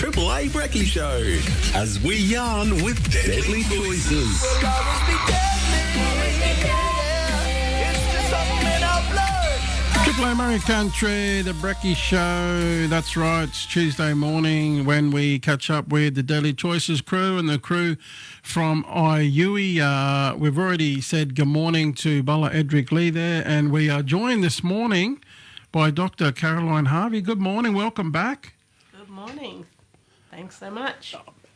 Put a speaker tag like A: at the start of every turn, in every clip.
A: Triple A Brekkie Show as we yarn with deadly choices.
B: Triple A Murray Country, the Brekkie Show. That's right, it's Tuesday morning when we catch up with the Daily Choices crew and the crew from IUI. We've already said good morning to Bella Edric Lee there, and we are joined this morning by Dr. Caroline Harvey. Good morning, welcome back.
C: Good morning. Thanks so much.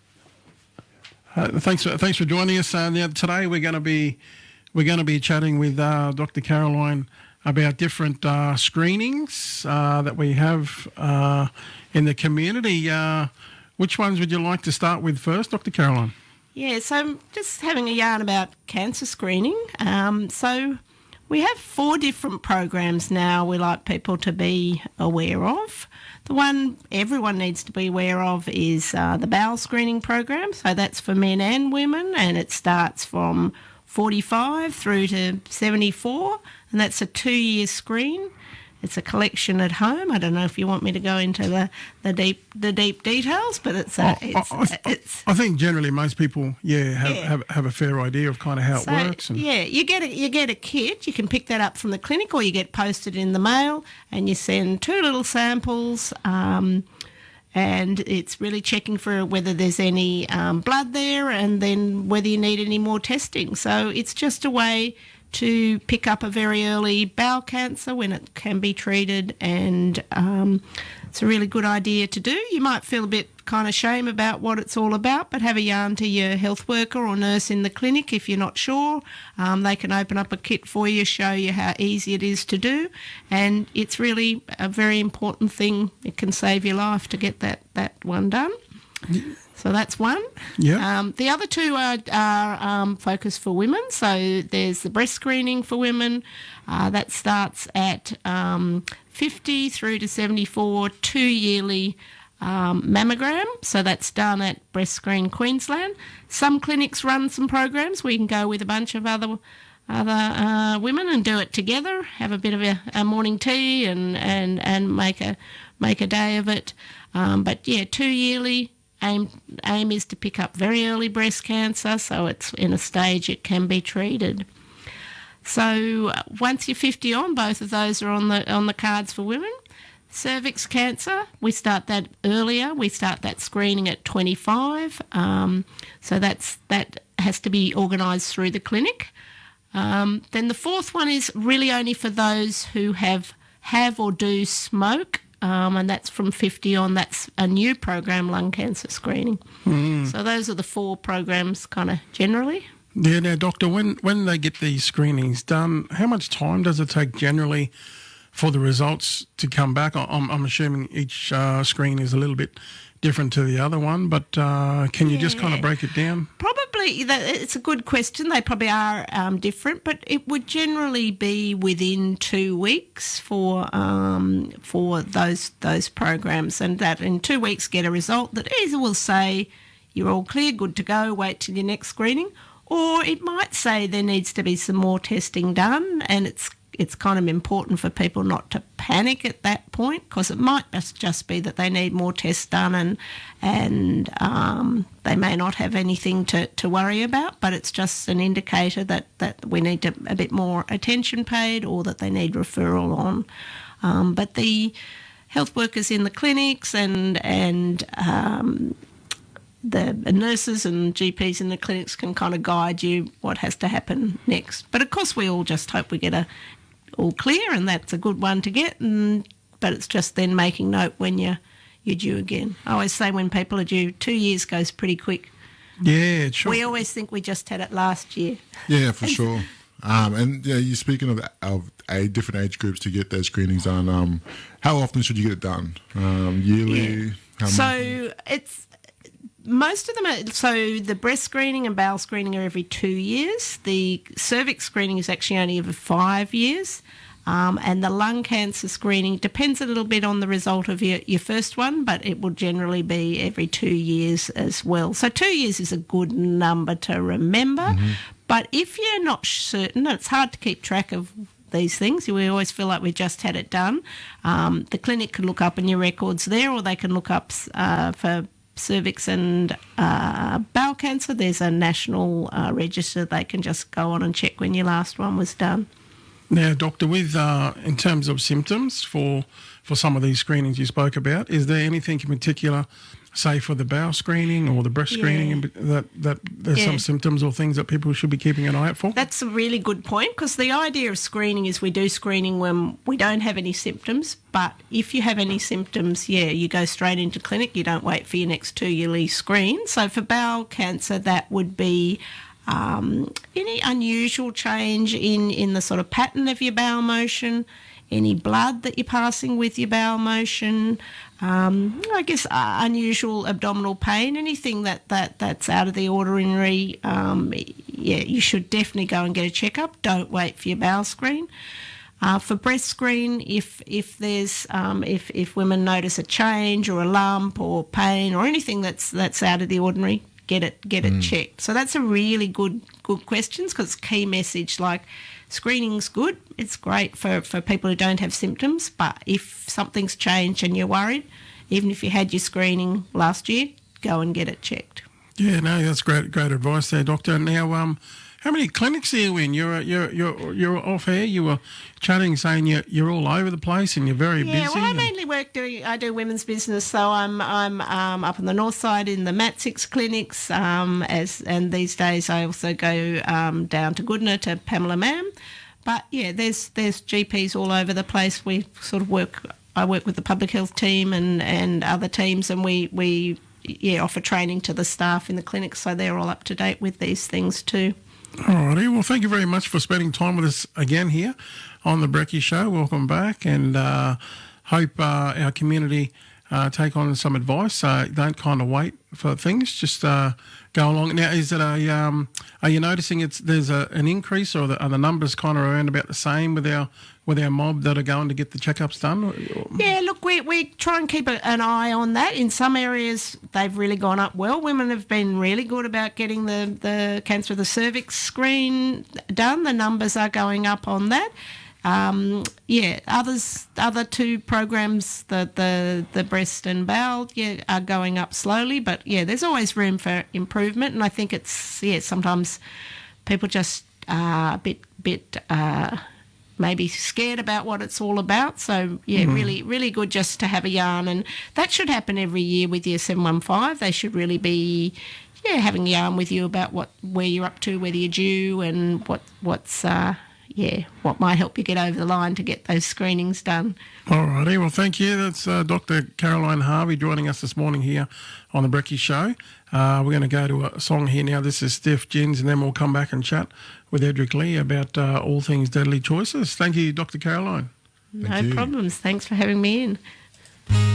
B: Thanks for joining us. Today we're going to be chatting with Dr. Caroline about different screenings that we have in the community. Which ones would you like to start with first, Dr. Caroline?
C: Yeah, so I'm just having a yarn about cancer screening. So we have 4 different programs now we like people to be aware of. The one everyone needs to be aware of is the bowel screening program. So that's for men and women, and it starts from 45 through to 74, and that's a 2-year screen. It's a collection at home. I don't know if you want me to go into the deep details, but
B: I think generally most people have a fair idea of kind of how it works. And
C: you get a kit. You can pick that up from the clinic, or you get posted in the mail, and you send 2 little samples. And it's really checking for whether there's any blood there, and then whether you need any more testing. So it's just a way to pick up a very early bowel cancer when it can be treated, and it's a really good idea to do. You might feel a bit kind of shame about what it's all about, but have a yarn to your health worker or nurse in the clinic if you're not sure. They can open up a kit for you, show you how easy it is to do, and it's really a very important thing. It can save your life to get that one done. So that's one.
B: Yeah.
C: The other 2 are focused for women. So there's the breast screening for women. That starts at 50 through to 74, 2-yearly mammogram. So that's done at Breast Screen Queensland. Some clinics run some programs. We can go with a bunch of other women and do it together. Have a bit of a morning tea and make a day of it. But yeah, 2-yearly. Aim is to pick up very early breast cancer, so it's in a stage it can be treated. So once you're 50 on, both of those are on the cards for women. Cervix cancer, we start that earlier. We start that screening at 25. So that has to be organised through the clinic. Then the 4th one is really only for those who have or do smoke. And that's from 50 on. That's a new program, lung cancer screening. So those are the 4 programs kind of generally.
B: Yeah, now, Doctor, when they get these screenings done, how much time does it take generally for the results to come back? I'm assuming each screen is a little bit different to the other one, but can you just kind of break it down?
C: Probably, it's a good question. They probably are different, but it would generally be within 2 weeks for those programs, and that in 2 weeks get a result that either will say you're all clear, good to go, wait till your next screening, or it might say there needs to be some more testing done, and it's kind of important for people not to panic at that point, because it might just be that they need more tests done and they may not have anything to worry about, but it's just an indicator that we need a bit more attention paid, or that they need referral on. But the health workers in the clinics and the nurses and GPs in the clinics can kind of guide you what has to happen next. But of course we all just hope we get all clear, and that's a good one to get, but it's just then making note when you're due again. I always say when people are due, 2 years goes pretty quick.
B: Yeah, sure.
C: We always think we just had it last year.
D: Yeah, for sure. And yeah, you're speaking of different age groups to get those screenings done. How often should you get it done? Yearly?
C: Yeah. So it's most of them are, so the breast screening and bowel screening are every 2 years. The cervix screening is actually only every 5 years. And the lung cancer screening depends a little bit on the result of your first one, but it will generally be every 2 years as well. So 2 years is a good number to remember. Mm-hmm. But if you're not certain, it's hard to keep track of these things. We always feel like we just had it done. The clinic can look up in your records there, or they can look up for cervix and bowel cancer, there's a national register they can just go on and check when your last one was done.
B: Now, Doctor, with in terms of symptoms for some of these screenings you spoke about, is there anything in particular, say for the bowel screening or the breast screening, that there's some symptoms or things that people should be keeping an eye out for?
C: That's a really good point, because the idea of screening is we do screening when we don't have any symptoms, but if you have any symptoms, you go straight into clinic. You don't wait for your next 2 yearly screen. So for bowel cancer, that would be any unusual change in the sort of pattern of your bowel motion, any blood that you're passing with your bowel motion, I guess unusual abdominal pain, anything that's out of the ordinary, you should definitely go and get a checkup. Don't wait for your bowel screen. For breast screen, if there's if women notice a change or a lump or pain or anything that's out of the ordinary, get it checked. So that's a really good questions, because key message, like, screening's good. It's great for people who don't have symptoms, but if something's changed and you're worried, even if you had your screening last year, go and get it checked.
B: Yeah, no, that's great advice there, Doctor. Now, how many clinics are you in? You're off air. You were chatting, saying you're all over the place and you're very busy.
C: Yeah, well, I mainly I do women's business, so I'm up on the north side in the Mat6 clinics, and these days I also go down to Goodna to Pamela Mam. But yeah, there's GPs all over the place. We sort of I work with the public health team and other teams, and we offer training to the staff in the clinics, so they're all up to date with these things too.
B: Alrighty, well, thank you very much for spending time with us again here on the Brecky Show. Welcome back, and hope our community take on some advice. Don't kind of wait for things, just go along. Now, is it are you noticing there's an increase, or are the numbers kind of around about the same with our mob that are going to get the checkups done?
C: Yeah, look, we try and keep an eye on that. In some areas, they've really gone up well. Women have been really good about getting the cancer of the cervix screen done. The numbers are going up on that. Other two programs, the breast and bowel, are going up slowly, but there's always room for improvement, and I think it's sometimes people just a bit maybe scared about what it's all about. So really good just to have a yarn, and that should happen every year with your 715. They should really be having a yarn with you about where you're up to, whether you're due, and what might help you get over the line to get those screenings done.
B: All righty, well, thank you. That's Dr. Caroline Harvey joining us this morning here on the Brecky Show. We're going to go to a song here now. This is Steph Gins, and then we'll come back and chat with Edric Lee about all things Deadly Choices. Thank you, Dr. Caroline.
C: No problems. Thanks for having me in.